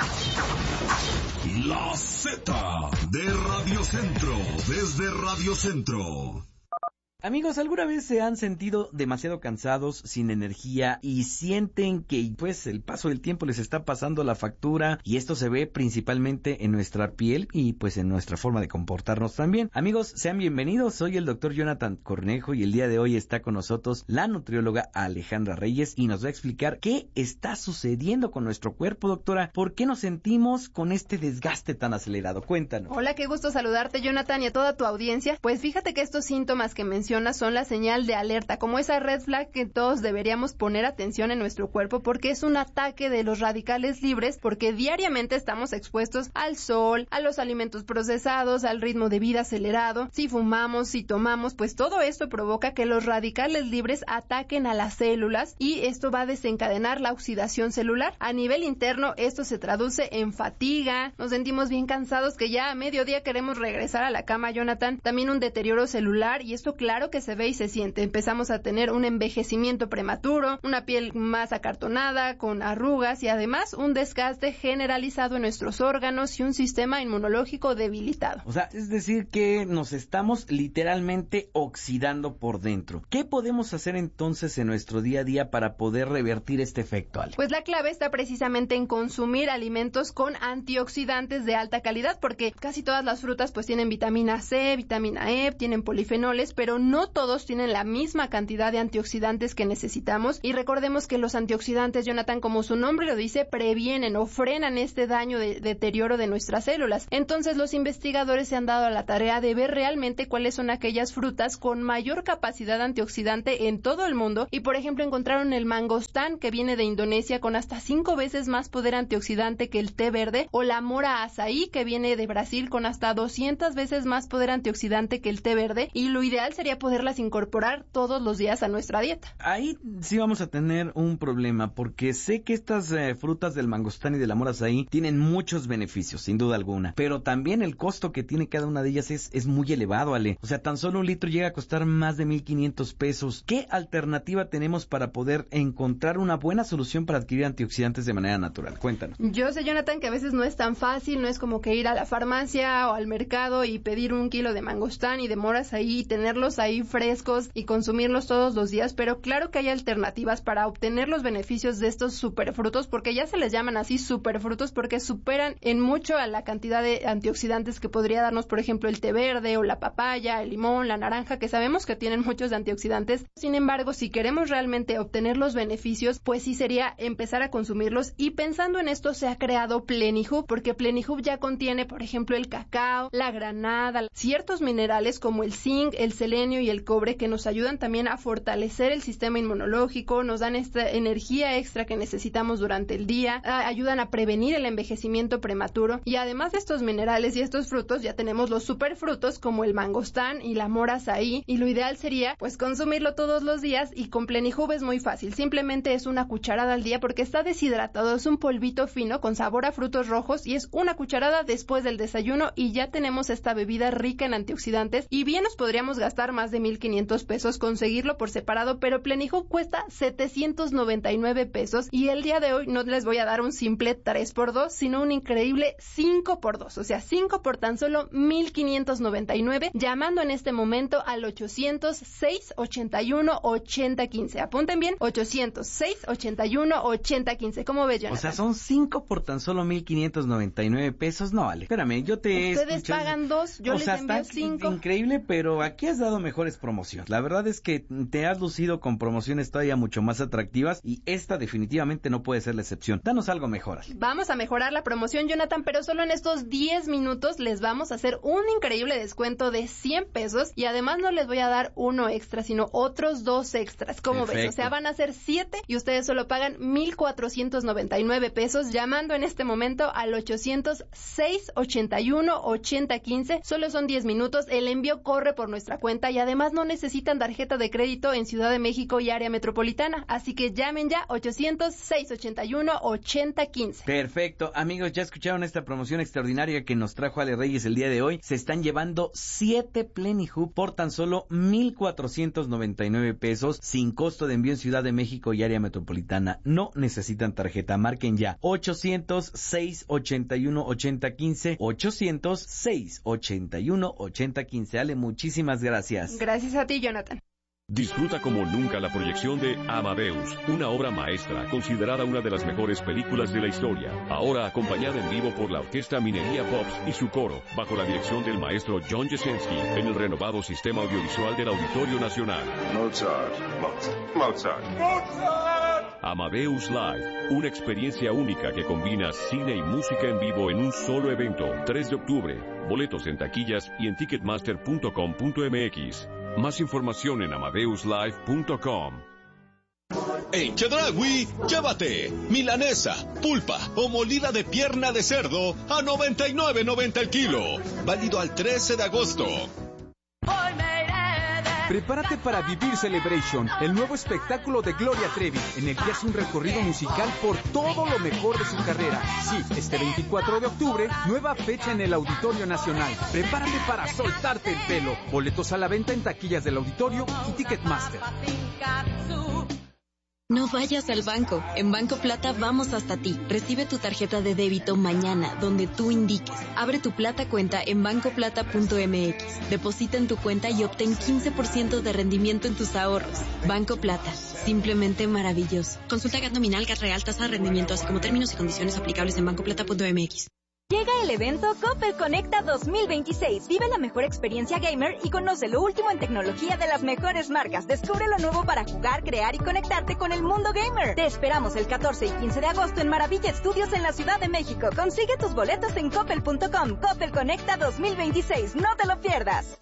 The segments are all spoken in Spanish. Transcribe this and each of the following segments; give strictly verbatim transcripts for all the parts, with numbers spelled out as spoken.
La Z de Radio Centro, desde Radio Centro. Amigos, ¿alguna vez se han sentido demasiado cansados, sin energía y sienten que pues el paso del tiempo les está pasando la factura y esto se ve principalmente en nuestra piel y pues en nuestra forma de comportarnos también? Amigos, sean bienvenidos, soy el doctor Jonathan Cornejo y el día de hoy está con nosotros la nutrióloga Alejandra Reyes y nos va a explicar qué está sucediendo con nuestro cuerpo, doctora. ¿Por qué nos sentimos con este desgaste tan acelerado? Cuéntanos. Hola, qué gusto saludarte, Jonathan, y a toda tu audiencia. Pues fíjate que estos síntomas que mencionas son la señal de alerta, como esa red flag que todos deberíamos poner atención en nuestro cuerpo porque es un ataque de los radicales libres, porque diariamente estamos expuestos al sol, a los alimentos procesados, al ritmo de vida acelerado. Si fumamos, si tomamos, pues todo esto provoca que los radicales libres ataquen a las células y esto va a desencadenar la oxidación celular. A nivel interno, esto se traduce en fatiga, nos sentimos bien cansados que ya a mediodía queremos regresar a la cama, Jonathan. También un deterioro celular y esto claro que se ve y se siente. Empezamos a tener un envejecimiento prematuro, una piel más acartonada, con arrugas y además un desgaste generalizado en nuestros órganos y un sistema inmunológico debilitado. O sea, es decir que nos estamos literalmente oxidando por dentro. ¿Qué podemos hacer entonces en nuestro día a día para poder revertir este efecto, Ale? Pues la clave está precisamente en consumir alimentos con antioxidantes de alta calidad, porque casi todas las frutas pues tienen vitamina C, vitamina E, tienen polifenoles, pero no No todos tienen la misma cantidad de antioxidantes que necesitamos y recordemos que los antioxidantes, Jonathan, como su nombre lo dice, previenen o frenan este daño de deterioro de nuestras células. Entonces los investigadores se han dado a la tarea de ver realmente cuáles son aquellas frutas con mayor capacidad antioxidante en todo el mundo y por ejemplo encontraron el mangostán que viene de Indonesia con hasta cinco veces más poder antioxidante que el té verde o la mora azaí que viene de Brasil con hasta doscientas veces más poder antioxidante que el té verde y lo ideal sería poderlas incorporar todos los días a nuestra dieta. Ahí sí vamos a tener un problema, porque sé que estas eh, frutas del mangostán y de la mora azaí tienen muchos beneficios, sin duda alguna, pero también el costo que tiene cada una de ellas es, es muy elevado, Ale. O sea, tan solo un litro llega a costar más de mil quinientos pesos. ¿Qué alternativa tenemos para poder encontrar una buena solución para adquirir antioxidantes de manera natural? Cuéntanos. Yo sé, Jonathan, que a veces no es tan fácil, no es como que ir a la farmacia o al mercado y pedir un kilo de mangostán y de moras ahí y tenerlos ahí frescos y consumirlos todos los días, pero claro que hay alternativas para obtener los beneficios de estos superfrutos, porque ya se les llaman así superfrutos porque superan en mucho a la cantidad de antioxidantes que podría darnos, por ejemplo, el té verde o la papaya, el limón, la naranja, que sabemos que tienen muchos antioxidantes. Sin embargo, si queremos realmente obtener los beneficios, pues sí sería empezar a consumirlos y pensando en esto se ha creado Plenihub, porque Plenihub ya contiene, por ejemplo, el cacao, la granada, ciertos minerales como el zinc, el selenio y el cobre que nos ayudan también a fortalecer el sistema inmunológico, nos dan esta energía extra que necesitamos durante el día, ayudan a prevenir el envejecimiento prematuro y además de estos minerales y estos frutos ya tenemos los superfrutos como el mangostán y la mora azaí y lo ideal sería pues consumirlo todos los días y con Plenihub es muy fácil, simplemente es una cucharada al día porque está deshidratado, es un polvito fino con sabor a frutos rojos y es una cucharada después del desayuno y ya tenemos esta bebida rica en antioxidantes y bien nos podríamos gastar más de mil quinientos pesos conseguirlo por separado, pero Plenihub cuesta setecientos noventa y nueve pesos y el día de hoy no les voy a dar un simple tres por dos, sino un increíble cinco por dos, o sea, cinco por tan solo mil quinientos noventa y nueve, llamando en este momento al ochocientos seis ochenta y uno ochenta quince. Apunten bien, ochocientos seis ochenta y uno ochenta quince. ¿Cómo ves, Jonathan? O sea, son cinco por tan solo mil quinientos noventa y nueve pesos. No, Ale, espérame, yo te... Ustedes escuchas... pagan dos, yo o les sea, envío cinco. Increíble, pero aquí has dado mejores promociones. La verdad es que te has lucido con promociones todavía mucho más atractivas y esta definitivamente no puede ser la excepción. Danos algo mejor, Ale. Vamos a mejorar la promoción, Jonathan, pero solo en estos diez minutos les vamos a hacer un increíble descuento de cien pesos y además no les voy a dar uno extra, sino otros dos extras. ¿Cómo ves? O sea, van a ser siete y ustedes solo pagan mil cuatrocientos noventa y nueve pesos llamando en este momento al ochocientos seis ochenta y uno ochenta quince. Solo son diez minutos, el envío corre por nuestra cuenta y además no necesitan tarjeta de crédito en Ciudad de México y área metropolitana. Así que llamen ya ochocientos, seiscientos ochenta y uno, ochenta quince. Perfecto. Amigos, ya escucharon esta promoción extraordinaria que nos trajo Ale Reyes el día de hoy. Se están llevando siete Plenihub por tan solo mil cuatrocientos noventa y nueve pesos, sin costo de envío en Ciudad de México y área metropolitana. No necesitan tarjeta. Marquen ya ochocientos, seiscientos ochenta y uno, ochenta quince, ochocientos, seiscientos ochenta y uno, ochenta quince. Ale, muchísimas gracias. Gracias a ti, Jonathan. Disfruta como nunca la proyección de Amadeus, una obra maestra considerada una de las mejores películas de la historia. Ahora acompañada en vivo por la Orquesta Minería Pops y su coro, bajo la dirección del maestro John Jasinski, en el renovado sistema audiovisual del Auditorio Nacional. Mozart, Mozart, Mozart, Mozart. Amadeus Live, una experiencia única que combina cine y música en vivo en un solo evento. tres de octubre. Boletos en taquillas y en ticketmaster punto com punto m x. Más información en amadeus live punto com. En Chedraui, llévate milanesa, pulpa o molida de pierna de cerdo a noventa y nueve noventa el kilo. Válido al trece de agosto. Prepárate para vivir Celebration, el nuevo espectáculo de Gloria Trevi, en el que hace un recorrido musical por todo lo mejor de su carrera. Sí, este veinticuatro de octubre, nueva fecha en el Auditorio Nacional. Prepárate para soltarte el pelo. Boletos a la venta en taquillas del Auditorio y Ticketmaster. No vayas al banco. En Banco Plata vamos hasta ti. Recibe tu tarjeta de débito mañana, donde tú indiques. Abre tu Plata cuenta en banco plata punto m x. Deposita en tu cuenta y obtén quince por ciento de rendimiento en tus ahorros. Banco Plata. Simplemente maravilloso. Consulta G A T nominal, G A T real, tasa de rendimiento, así como términos y condiciones aplicables en banco plata punto m x. Llega el evento Coppel Conecta dos mil veintiséis. Vive la mejor experiencia gamer y conoce lo último en tecnología de las mejores marcas. Descubre lo nuevo para jugar, crear y conectarte con el mundo gamer. Te esperamos el catorce y quince de agosto en Maravilla Studios en la Ciudad de México. Consigue tus boletos en coppel punto com. Coppel Conecta dos mil veintiséis. No te lo pierdas.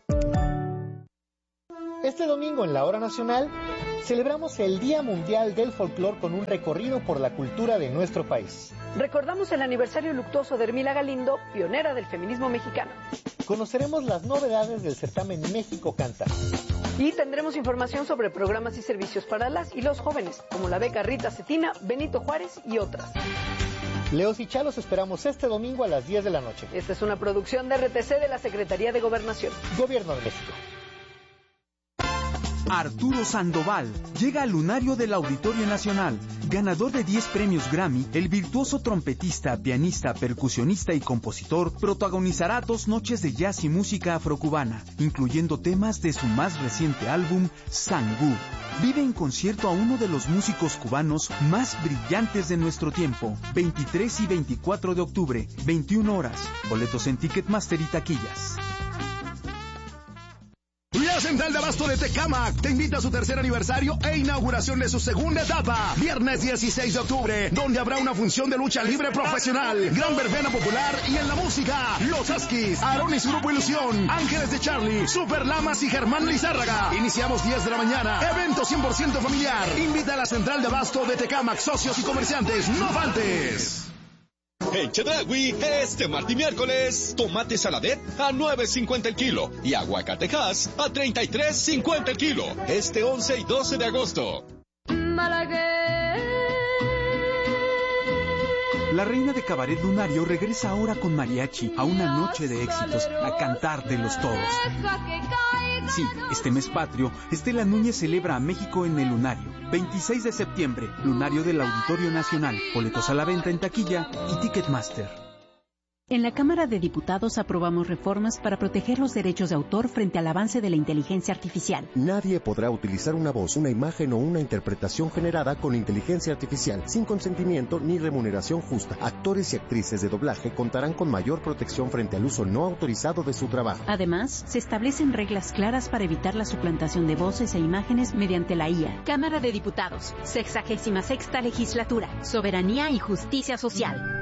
Este domingo en la Hora Nacional celebramos el Día Mundial del Folclor con un recorrido por la cultura de nuestro país. Recordamos el aniversario luctuoso de Hermila Galindo, pionera del feminismo mexicano. Conoceremos las novedades del certamen México Canta. Y tendremos información sobre programas y servicios para las y los jóvenes, como la beca Rita Cetina, Benito Juárez y otras. Leos y Chalos esperamos este domingo a las diez de la noche. Esta es una producción de R T C de la Secretaría de Gobernación. Gobierno de México. Arturo Sandoval llega al lunario del Auditorio Nacional. Ganador de diez premios Grammy, el virtuoso trompetista, pianista, percusionista y compositor protagonizará dos noches de jazz y música afrocubana, incluyendo temas de su más reciente álbum, Sangú. Vive en concierto a uno de los músicos cubanos más brillantes de nuestro tiempo. veintitrés y veinticuatro de octubre, veintiuna horas. Boletos en Ticketmaster y taquillas. La Central de Abasto de Tecámac te invita a su tercer aniversario e inauguración de su segunda etapa, viernes dieciséis de octubre, donde habrá una función de lucha libre profesional, gran verbena popular y en la música, Los Huskies, Aaron y su grupo Ilusión, Ángeles de Charlie, Super Lamas y Germán Lizárraga. Iniciamos diez de la mañana, evento cien por ciento familiar. Invita a la Central de Abasto de Tecámac, socios y comerciantes, no faltes. En Chedraui, este martes y miércoles, tomate saladet a nueve cincuenta el kilo y aguacatejas a treinta y tres cincuenta el kilo. Este once y doce de agosto. La reina de cabaret lunario regresa ahora con mariachi a una noche de éxitos, a cantar de los toros. Sí, este mes patrio, Estela Núñez celebra a México en el lunario. veintiséis de septiembre, lunario del Auditorio Nacional. Boletos a la venta en taquilla y Ticketmaster. En la Cámara de Diputados aprobamos reformas para proteger los derechos de autor frente al avance de la inteligencia artificial. Nadie podrá utilizar una voz, una imagen o una interpretación generada con inteligencia artificial sin consentimiento ni remuneración justa. Actores y actrices de doblaje contarán con mayor protección frente al uso no autorizado de su trabajo. Además, se establecen reglas claras para evitar la suplantación de voces e imágenes mediante la I A. Cámara de Diputados, sexagésima sexta legislatura, soberanía y justicia social.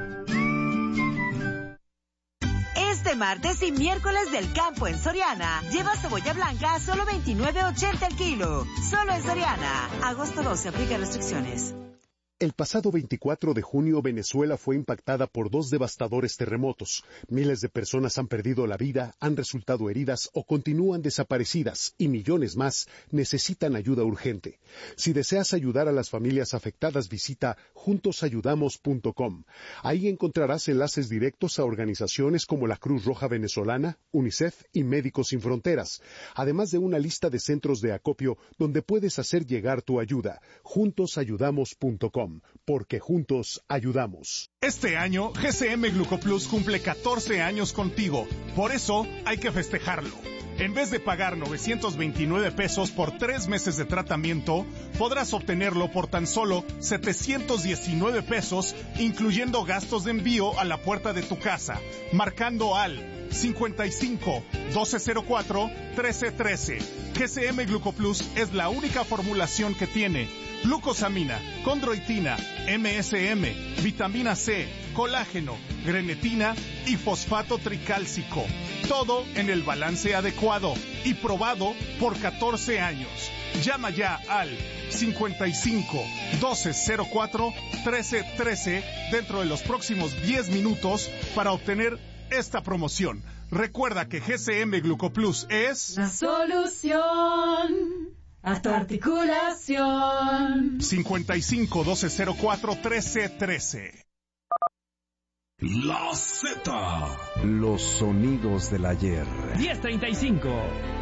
Este martes y miércoles del campo en Soriana, lleva cebolla blanca a solo veintinueve ochenta el kilo. Solo en Soriana. Agosto doce, aplica restricciones. El pasado veinticuatro de junio, Venezuela fue impactada por dos devastadores terremotos. Miles de personas han perdido la vida, han resultado heridas o continúan desaparecidas, y millones más necesitan ayuda urgente. Si deseas ayudar a las familias afectadas, visita juntos ayudamos punto com. Ahí encontrarás enlaces directos a organizaciones como la Cruz Roja Venezolana, UNICEF y Médicos Sin Fronteras, además de una lista de centros de acopio donde puedes hacer llegar tu ayuda. juntos ayudamos punto com. Porque juntos ayudamos. Este año, G C M Glucoplus cumple catorce años contigo. Por eso, hay que festejarlo. En vez de pagar novecientos veintinueve pesos por tres meses de tratamiento, podrás obtenerlo por tan solo setecientos diecinueve pesos, incluyendo gastos de envío a la puerta de tu casa, marcando al cincuenta y cinco, doce cero cuatro, trece trece. G C M Glucoplus es la única formulación que tiene glucosamina, condroitina, M S M, vitamina C, colágeno, grenetina y fosfato tricálcico. Todo en el balance adecuado y probado por catorce años. Llama ya al cincuenta y cinco, doce cero cuatro, trece trece dentro de los próximos diez minutos para obtener esta promoción. Recuerda que G C M Glucoplus es la solución a tu articulación. cincuenta y cinco, doce cero cuatro, trece trece. La Z. Los sonidos del ayer. diez treinta y cinco.